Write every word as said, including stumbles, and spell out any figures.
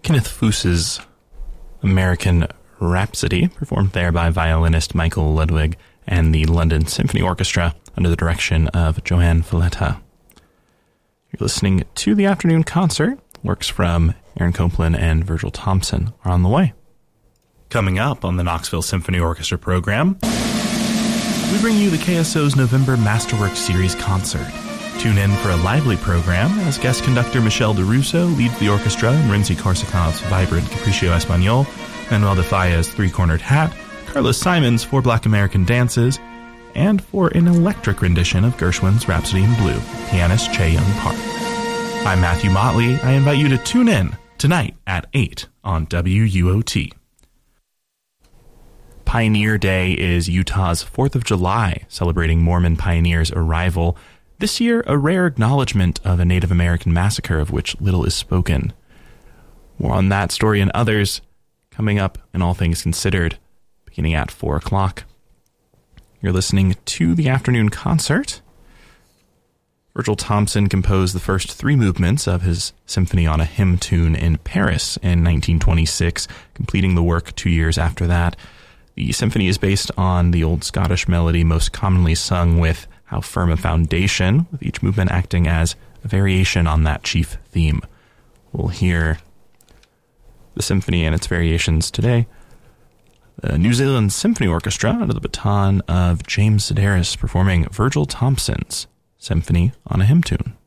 Kenneth Foos's American Rhapsody, performed there by violinist Michael Ludwig and the London Symphony Orchestra under the direction of Johann Falletta. You're listening to the afternoon concert. Works from Aaron Copland and Virgil Thompson are on the way. Coming up on the Knoxville Symphony Orchestra program, we bring you the K S O's November Masterwork Series concert. Tune in for a lively program as guest conductor Michel DeRusso leads the orchestra in Rimsky-Korsakov's vibrant Capriccio Espagnol, Manuel de Falla's Three-Cornered Hat, Carlos Simon's Four Black American Dances, and for an electric rendition of Gershwin's Rhapsody in Blue, pianist Che Young Park. I'm Matthew Motley. I invite you to tune in tonight at eight on W U O T. Pioneer Day is Utah's fourth of July, celebrating Mormon pioneers' arrival. This year, a rare acknowledgement of a Native American massacre of which little is spoken. More on that story and others coming up in All Things Considered, beginning at four o'clock. You're listening to the afternoon concert. Virgil Thompson composed the first three movements of his Symphony on a Hymn Tune in Paris in nineteen twenty-six, completing the work two years after that. The symphony is based on the old Scottish melody most commonly sung with How Firm a Foundation, with each movement acting as a variation on that chief theme. We'll hear the symphony and its variations today. The New Zealand Symphony Orchestra, under the baton of James Sedaris, performing Virgil Thompson's Symphony on a Hymn Tune.